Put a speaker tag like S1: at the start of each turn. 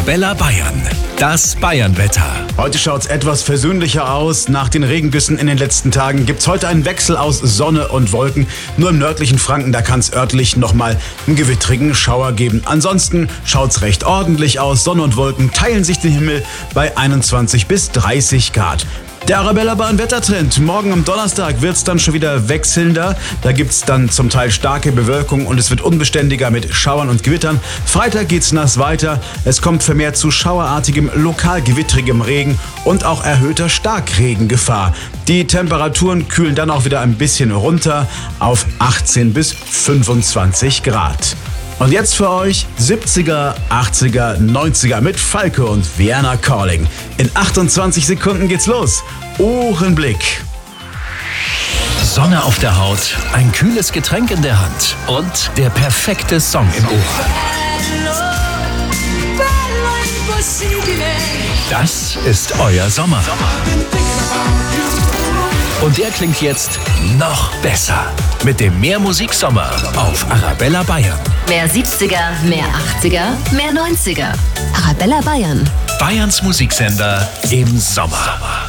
S1: Arabella Bayern. Das Bayernwetter.
S2: Heute schaut's etwas versöhnlicher aus. Nach den Regengüssen in den letzten Tagen gibt's heute einen Wechsel aus Sonne und Wolken. Nur im nördlichen Franken, da kann's örtlich nochmal einen gewittrigen Schauer geben. Ansonsten schaut's recht ordentlich aus. Sonne und Wolken teilen sich den Himmel bei 21 bis 30 Grad. Der Arabella Bayern Wettertrend. Morgen am Donnerstag wird's dann schon wieder wechselnder. Da gibt's dann zum Teil starke Bewölkung und es wird unbeständiger mit Schauern und Gewittern. Freitag geht's nass weiter. Es kommt vermehrt zu schauerartigem, lokal gewittrigem Regen und auch erhöhter Starkregengefahr. Die Temperaturen kühlen dann auch wieder ein bisschen runter auf 18 bis 25 Grad. Und jetzt für euch 70er, 80er, 90er mit Falco und Vienna Calling. In 28 Sekunden geht's los. Ohrenblick.
S1: Sonne auf der Haut, ein kühles Getränk in der Hand und der perfekte Song im Ohr. Das ist euer Sommer. Und der klingt jetzt noch besser. Mit dem Mehr Musiksommer auf Arabella Bayern.
S3: Mehr 70er, mehr 80er, mehr 90er. Arabella Bayern.
S1: Bayerns Musiksender im Sommer.